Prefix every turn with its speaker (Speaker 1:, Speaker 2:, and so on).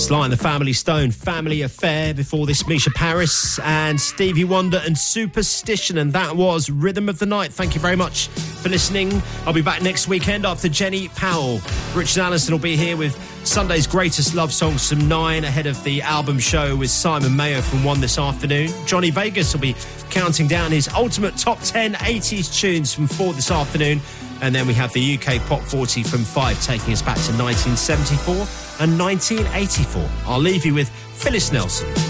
Speaker 1: Sly and the Family Stone, Family Affair. Before this, Misha Paris and Stevie Wonder and Superstition. And that was Rhythm of the Night. Thank you very much for listening. I'll be back next weekend after Jenny Powell. Richard Allison will be here with Sunday's greatest love songs from 9 ahead of the album show with Simon Mayo from 1 this afternoon. Johnny Vegas will be counting down his ultimate top 10 80s tunes from 4 this afternoon. And then we have the UK Pop 40 from 5 taking us back to 1974 and 1984. I'll leave you with Phyllis Nelson.